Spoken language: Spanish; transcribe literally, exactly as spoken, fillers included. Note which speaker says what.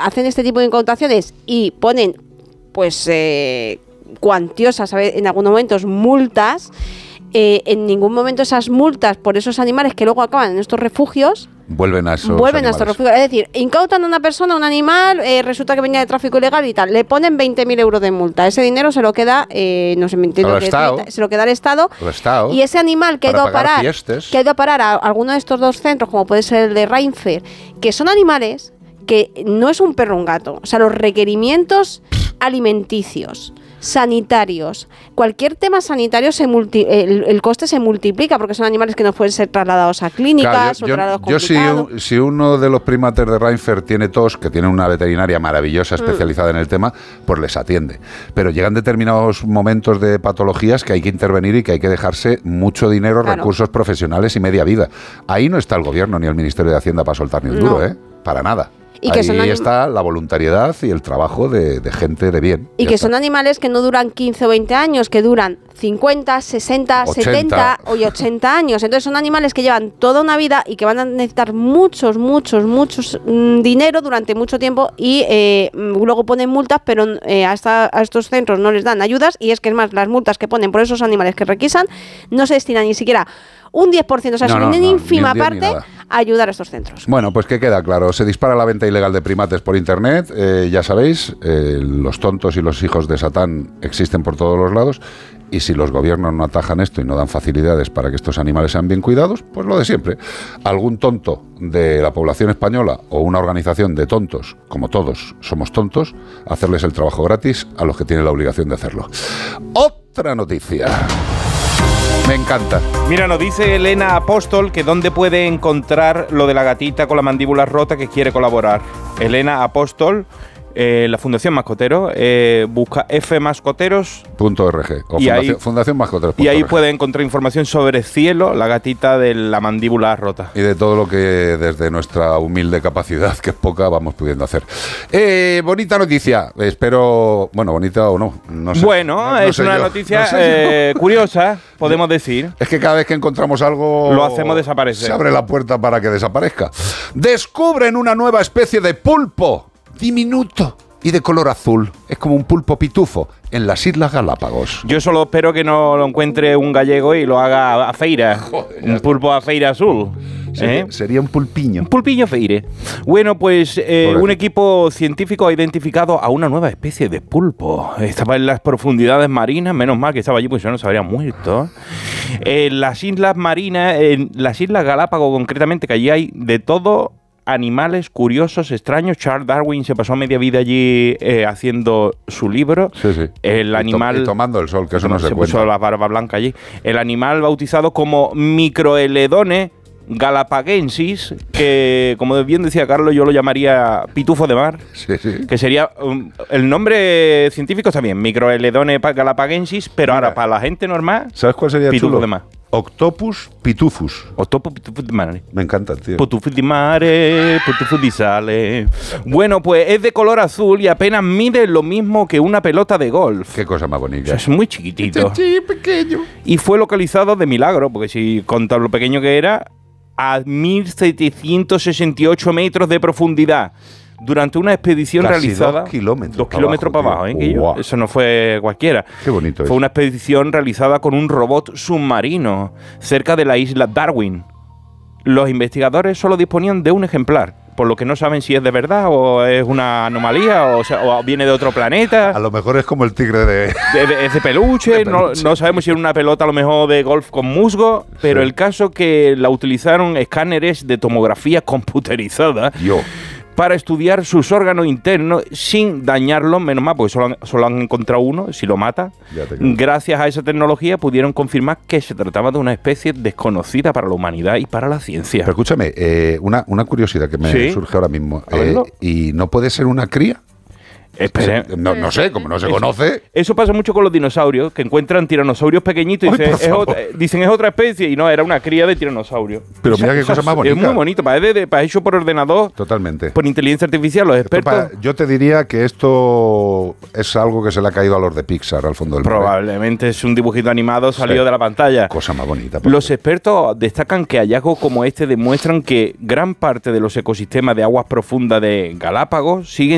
Speaker 1: hacen este tipo de incautaciones y ponen pues eh, cuantiosas en algunos momentos multas, eh, en ningún momento esas multas por esos animales que luego acaban en estos refugios
Speaker 2: vuelven a esos
Speaker 1: vuelven
Speaker 2: animales.
Speaker 1: a estos refugios. Es decir, incautan a una persona, un animal, eh, resulta que venía de tráfico ilegal y tal, le ponen veinte mil euros de multa. Ese dinero se lo queda, eh, no sé, me entiendo
Speaker 2: Al
Speaker 1: que
Speaker 2: Estado.
Speaker 1: treinta, se lo queda al Estado.
Speaker 2: Al Estado.
Speaker 1: Y ese animal que ha ido a parar,
Speaker 2: fiestas.
Speaker 1: que ha ido a parar a alguno de estos dos centros, como puede ser el de Reinfeldt, que son animales que no es un perro o un gato. O sea, los requerimientos alimenticios, sanitarios, cualquier tema sanitario, se multi, el, el coste se multiplica porque son animales que no pueden ser trasladados a clínicas.
Speaker 2: Claro, yo,
Speaker 1: o trasladados
Speaker 2: yo, yo si, un, si uno de los primates de Reinfeldt tiene tos, que tiene una veterinaria maravillosa especializada mm. en el tema, pues les atiende. Pero llegan determinados momentos de patologías que hay que intervenir y que hay que dejarse mucho dinero, claro. recursos profesionales y media vida. Ahí no está el gobierno ni el Ministerio de Hacienda para soltar ni un duro, no. ¿eh? Para nada. Y que Ahí son está la voluntariedad y el trabajo de, de gente de bien.
Speaker 1: Y que está. Son animales que no duran quince o veinte años, que duran cincuenta, sesenta, ochenta setenta o ochenta años. Entonces son animales que llevan toda una vida y que van a necesitar muchos, muchos, muchos mmm, dinero durante mucho tiempo y eh, luego ponen multas, pero eh, hasta a estos centros no les dan ayudas. Y es que es más, las multas que ponen por esos animales que requisan no se destinan ni siquiera un diez por ciento, o sea, no, no, una no, ínfima ni parte a ayudar a estos centros.
Speaker 2: Bueno, pues que queda claro, se dispara la venta ilegal de primates por internet, eh, ya sabéis, eh, los tontos y los hijos de Satán existen por todos los lados, y si los gobiernos no atajan esto y no dan facilidades para que estos animales sean bien cuidados, pues lo de siempre. Algún tonto de la población española o una organización de tontos, como todos somos tontos, hacerles el trabajo gratis a los que tienen la obligación de hacerlo. Otra noticia. Me encanta.
Speaker 3: Mira, nos dice Elena Apóstol que dónde puede encontrar lo de la gatita con la mandíbula rota que quiere colaborar. Elena Apóstol, eh, la Fundación Mascotero, eh, busca f mascoteros
Speaker 2: punto org o
Speaker 3: y
Speaker 2: fundación,
Speaker 3: ahí,
Speaker 2: fundación mascoteros punto org.
Speaker 3: Y ahí puede encontrar información sobre Cielo, la gatita de la mandíbula rota.
Speaker 2: Y de todo lo que desde nuestra humilde capacidad, que es poca, vamos pudiendo hacer. Eh, bonita noticia, espero, bueno, bonita o no, no sé.
Speaker 3: Bueno,
Speaker 2: no, no
Speaker 3: es
Speaker 2: sé
Speaker 3: una
Speaker 2: yo,
Speaker 3: noticia
Speaker 2: no sé
Speaker 3: eh, curiosa, podemos decir.
Speaker 2: Es que cada vez que encontramos algo
Speaker 3: lo hacemos desaparecer.
Speaker 2: Se abre la puerta para que desaparezca. Descubren una nueva especie de pulpo diminuto y de color azul. Es como un pulpo pitufo en las Islas Galápagos.
Speaker 3: Yo solo espero que no lo encuentre un gallego y lo haga a feira. Joder, un pulpo a feira azul.
Speaker 2: Sería,
Speaker 3: ¿eh?
Speaker 2: sería un pulpiño.
Speaker 3: Un pulpiño feire. Bueno, pues eh, un equipo científico ha identificado a una nueva especie de pulpo. Estaba en las profundidades marinas, menos mal que estaba allí, pues yo no se habría muerto. En las islas marinas, en las Islas Galápagos concretamente, que allí hay de todo. Animales curiosos, extraños. Charles Darwin se pasó media vida allí eh, haciendo su libro.
Speaker 2: Sí, sí.
Speaker 3: El
Speaker 2: y
Speaker 3: animal...
Speaker 2: To- y tomando el sol, que eso no se, se cuenta.
Speaker 3: Se puso la barba blanca allí. El animal bautizado como Microeledone galapagensis, que como bien decía Carlos, yo lo llamaría pitufo de mar.
Speaker 2: Sí, sí.
Speaker 3: Que sería... Um, el nombre científico está bien, Microeledone galapagensis, pero Mira, ahora para la gente normal...
Speaker 2: ¿Sabes cuál sería
Speaker 3: pitufo
Speaker 2: chulo?
Speaker 3: de mar.
Speaker 2: Octopus pitufus.
Speaker 3: Octopus pitufus de mare.
Speaker 2: Me encanta, tío.
Speaker 3: Pitufus de mare, pitufus de sale. Bueno, pues es de color azul y apenas mide lo mismo que una pelota de golf.
Speaker 2: Qué cosa más bonita.
Speaker 3: O sea, es muy chiquitito.
Speaker 2: Sí, sí, pequeño.
Speaker 3: Y fue localizado de milagro, porque si contaba lo pequeño que era, a mil setecientos sesenta y ocho metros de profundidad. Durante una expedición
Speaker 2: Casi
Speaker 3: realizada...
Speaker 2: dos kilómetros
Speaker 3: Dos
Speaker 2: para
Speaker 3: kilómetros
Speaker 2: abajo,
Speaker 3: para abajo, ¿eh? Que yo,
Speaker 2: wow.
Speaker 3: Eso no fue cualquiera.
Speaker 2: Qué bonito es.
Speaker 3: Fue una expedición realizada con un robot submarino cerca de la isla Darwin. Los investigadores solo disponían de un ejemplar, por lo que no saben si es de verdad o es una anomalía o, sea, o viene de otro planeta.
Speaker 2: A lo mejor es como el tigre de...
Speaker 3: de, de es de peluche, de peluche. No, no sabemos si era una pelota a lo mejor de golf con musgo, pero sí. El caso que la utilizaron escáneres de tomografía computerizada.
Speaker 2: Yo.
Speaker 3: Para estudiar sus órganos internos sin dañarlos, menos mal, porque solo han, solo han encontrado uno, si lo mata. Gracias a esa tecnología pudieron confirmar que se trataba de una especie desconocida para la humanidad y para la ciencia.
Speaker 2: Pero escúchame, eh, una, una curiosidad que me ¿Sí? surge ahora mismo. Eh, ¿Y no puede ser una cría?
Speaker 3: Espere.
Speaker 2: No, no sé, como no se
Speaker 3: eso,
Speaker 2: conoce.
Speaker 3: Eso pasa mucho con los dinosaurios, que encuentran tiranosaurios pequeñitos y
Speaker 2: Ay,
Speaker 3: dicen, es otra, dicen es otra especie, y no, era una cría de tiranosaurio.
Speaker 2: Pero mira qué cosa más bonita.
Speaker 3: Es muy bonito, para, de, de, para hecho por ordenador.
Speaker 2: Totalmente.
Speaker 3: Por inteligencia artificial, los expertos.
Speaker 2: Para, yo te diría que esto es algo que se le ha caído a los de Pixar al fondo del mar.
Speaker 3: Probablemente es un dibujito animado salido sí. de la pantalla.
Speaker 2: Cosa más bonita.
Speaker 3: Los expertos destacan que hallazgos como este demuestran que gran parte de los ecosistemas de aguas profundas de Galápagos siguen